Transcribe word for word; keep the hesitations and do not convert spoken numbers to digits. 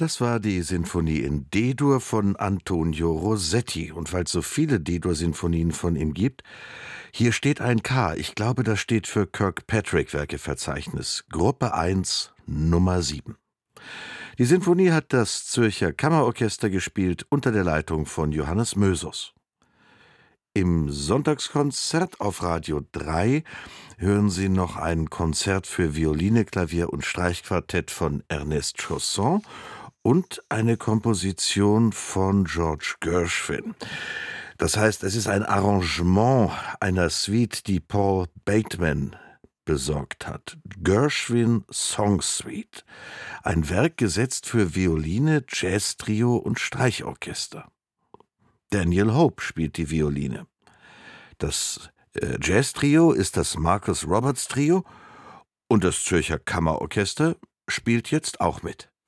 Das war die Sinfonie in D-Dur von Antonio Rossetti. Und weil es so viele D-Dur-Sinfonien von ihm gibt, hier steht ein K. Ich glaube, das steht für Kirkpatrick-Werkeverzeichnis. Gruppe eins, Nummer sieben. Die Sinfonie hat das Zürcher Kammerorchester gespielt unter der Leitung von Johannes Mösus. Im Sonntagskonzert auf Radio drei hören Sie noch ein Konzert für Violine, Klavier und Streichquartett von Ernest Chausson und eine Komposition von George Gershwin. Das heißt, es ist ein Arrangement einer Suite, die Paul Bateman besorgt hat. Gershwin Song Suite. Ein Werk gesetzt für Violine, Jazztrio und Streichorchester. Daniel Hope spielt die Violine. Das äh, Jazztrio ist das Marcus Roberts Trio und das Zürcher Kammerorchester spielt jetzt auch mit.